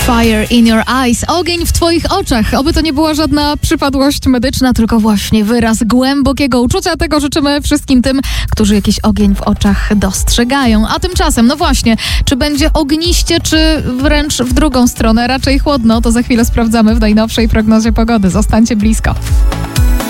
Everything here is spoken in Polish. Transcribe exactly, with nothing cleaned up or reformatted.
Fire in your eyes. Ogień w twoich oczach. Oby to nie była żadna przypadłość medyczna, tylko właśnie wyraz głębokiego uczucia. Tego życzymy wszystkim tym, którzy jakiś ogień w oczach dostrzegają. A tymczasem, no właśnie, czy będzie ogniście, czy wręcz w drugą stronę, raczej chłodno, to za chwilę sprawdzamy w najnowszej prognozie pogody. Zostańcie blisko.